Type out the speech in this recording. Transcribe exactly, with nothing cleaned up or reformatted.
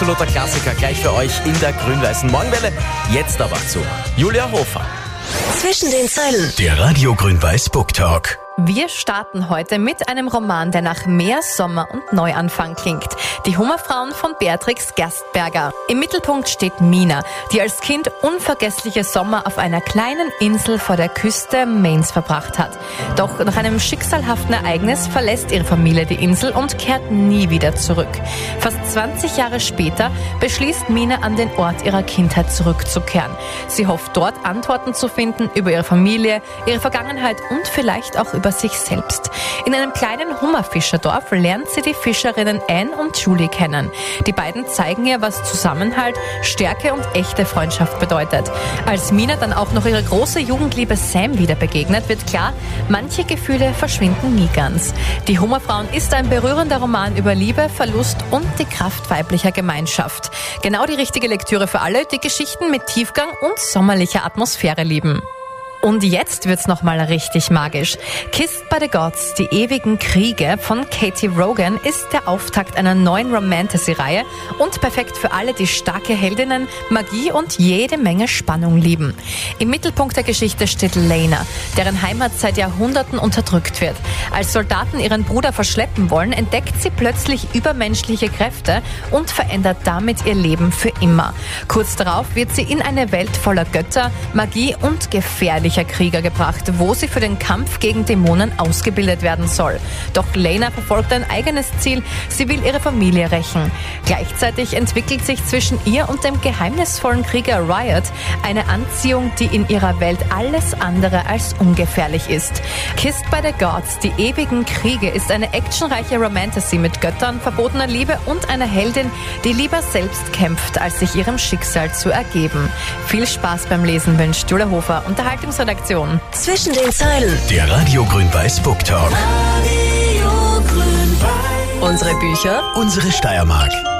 absoluter Klassiker gleich für euch in der grün-weißen Morgenwelle. Jetzt aber zu Julia Hofer. Zwischen den Zeilen. Der Radio Grün-Weiß Book Talk. Wir starten heute mit einem Roman, der nach Meer, Sommer und Neuanfang klingt. Die Hummerfrauen von Beatrix Gerstberger. Im Mittelpunkt steht Mina, die als Kind unvergessliche Sommer auf einer kleinen Insel vor der Küste Maines verbracht hat. Doch nach einem schicksalhaften Ereignis verlässt ihre Familie die Insel und kehrt nie wieder zurück. Fast zwanzig Jahre später beschließt Mina, an den Ort ihrer Kindheit zurückzukehren. Sie hofft dort Antworten zu finden über ihre Familie, ihre Vergangenheit und vielleicht auch über sich selbst. In einem kleinen Hummerfischerdorf lernt sie die Fischerinnen Anne und Julie kennen. Die beiden zeigen ihr, was Zusammenhalt, Stärke und echte Freundschaft bedeutet. Als Mina dann auch noch ihre große Jugendliebe Sam wieder begegnet, wird klar, manche Gefühle verschwinden nie ganz. Die Hummerfrauen ist ein berührender Roman über Liebe, Verlust und die Kraft weiblicher Gemeinschaft. Genau die richtige Lektüre für alle, die Geschichten mit Tiefgang und sommerlicher Atmosphäre lieben. Und jetzt wird's nochmal richtig magisch. Kissed by the Gods, die ewigen Kriege von Katie Rogan ist der Auftakt einer neuen Romantasy-Reihe und perfekt für alle, die starke Heldinnen, Magie und jede Menge Spannung lieben. Im Mittelpunkt der Geschichte steht Lena, deren Heimat seit Jahrhunderten unterdrückt wird. Als Soldaten ihren Bruder verschleppen wollen, entdeckt sie plötzlich übermenschliche Kräfte und verändert damit ihr Leben für immer. Kurz darauf wird sie in eine Welt voller Götter, Magie und gefährlicher Krieger gebracht, wo sie für den Kampf gegen Dämonen ausgebildet werden soll. Doch Lena verfolgt ein eigenes Ziel, sie will ihre Familie rächen. Gleichzeitig entwickelt sich zwischen ihr und dem geheimnisvollen Krieger Riot eine Anziehung, die in ihrer Welt alles andere als ungefährlich ist. Kissed by the Gods, die ewigen Kriege, ist eine actionreiche Romantasy mit Göttern, verbotener Liebe und einer Heldin, die lieber selbst kämpft, als sich ihrem Schicksal zu ergeben. Viel Spaß beim Lesen wünscht Julia Hofer, Unterhaltungsredaktion. Zwischen den Zeilen. Der Radio Grün-Weiß Book Talk. Unsere Bücher, Unsere Steiermark.